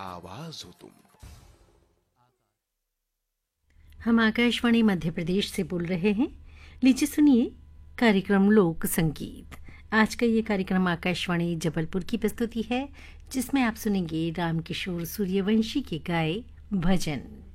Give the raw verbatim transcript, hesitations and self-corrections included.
आवाज हो तुम। हम आकाशवाणी मध्य प्रदेश से बोल रहे हैं। लीजिए सुनिए कार्यक्रम लोक संगीत। आज का ये कार्यक्रम आकाशवाणी जबलपुर की प्रस्तुति है, जिसमें आप सुनेंगे रामकिशोर सूर्यवंशी के गाए भजन।